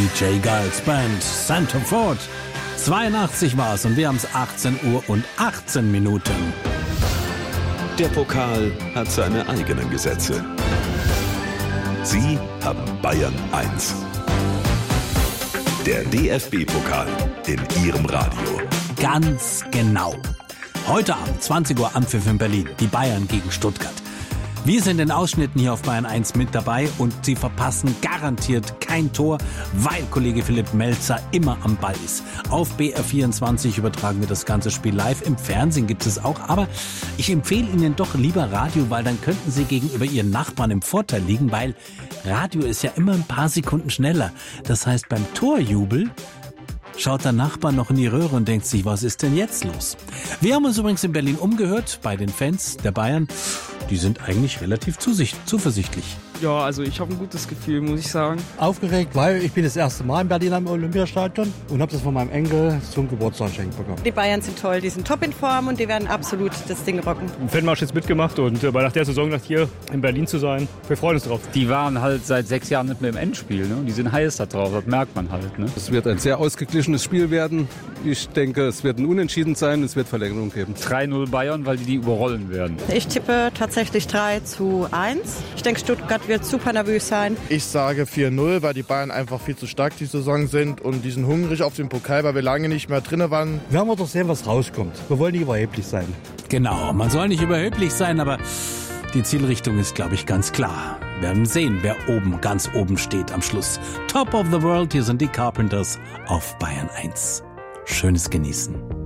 DJ Giles Band, Santa Ford. 82 war es und wir haben es 18 Uhr und 18 Minuten. Der Pokal hat seine eigenen Gesetze. Sie haben Bayern 1. Der DFB-Pokal in Ihrem Radio. Ganz genau. Heute Abend, 20 Uhr Anpfiff in Berlin. Die Bayern gegen Stuttgart. Wir sind in Ausschnitten hier auf Bayern 1 mit dabei und Sie verpassen garantiert kein Tor, weil Kollege Philipp Melzer immer am Ball ist. Auf BR24 übertragen wir das ganze Spiel live. Im Fernsehen gibt es auch, aber ich empfehle Ihnen doch lieber Radio, weil dann könnten Sie gegenüber Ihren Nachbarn im Vorteil liegen, weil Radio ist ja immer ein paar Sekunden schneller. Das heißt, beim Torjubel schaut der Nachbar noch in die Röhre und denkt sich, was ist denn jetzt los? Wir haben uns übrigens in Berlin umgehört bei den Fans der Bayern. Die sind eigentlich relativ zuversichtlich. Ja, also ich habe ein gutes Gefühl, muss ich sagen. Aufgeregt, weil ich bin das erste Mal in Berlin am Olympiastadion und habe das von meinem Enkel zum Geburtstag geschenkt bekommen. Die Bayern sind toll, die sind top in Form und die werden absolut das Ding rocken. Im Fanmarsch jetzt mitgemacht und nach der Saison nach hier in Berlin zu sein, wir freuen uns drauf. Die waren halt seit 6 Jahren nicht mehr im Endspiel, ne? Die sind heiß da drauf, das merkt man halt. Ne? Es wird ein sehr ausgeglichenes Spiel werden. Ich denke, es wird ein Unentschieden sein, es wird Verlängerung geben. 3-0 Bayern, weil die überrollen werden. Ich tippe tatsächlich 3-1. Ich denke, Stuttgart wird super nervös sein. Ich sage 4-0, weil die Bayern einfach viel zu stark die Saison sind und die sind hungrig auf den Pokal, weil wir lange nicht mehr drin waren. Werden wir doch sehen, was rauskommt. Wir wollen nicht überheblich sein. Genau, man soll nicht überheblich sein, aber die Zielrichtung ist, glaube ich, ganz klar. Wir werden sehen, wer ganz oben steht am Schluss. Top of the World, hier sind die Carpenters auf Bayern 1. Schönes Genießen.